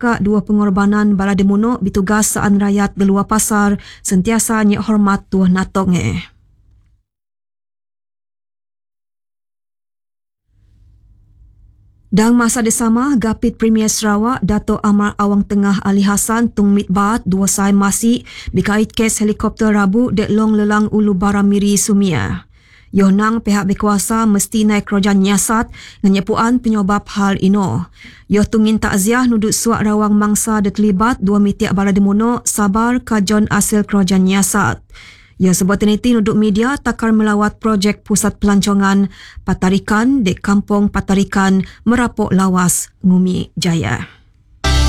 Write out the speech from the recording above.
Melaka dua pengorbanan bala demunuk bitugas saan rakyat di luar pasar sentiasa nyek hormat tuah natong Dalam masa bersama, Gapit Premier Sarawak, Dato' Amar Awang Tengah Ali Hassan tung mitbat dua sai masih berkait kes helikopter Rabu dek long lelang Ulu Baramiri Sumia. Yohnang pihak berkuasa mesti naik kerojan nyiasat ngenyepuan penyebab hal ino. Yoh tungin takziah nudut suak rawang mangsa terlibat dua mitiak bala demono sabar kajon hasil kerojan nyiasat. Ia sebut teniti nuduk media takar melawat projek pusat pelancongan Patarikan di Kampung Patarikan Merapok Lawas, Ngumi Jaya.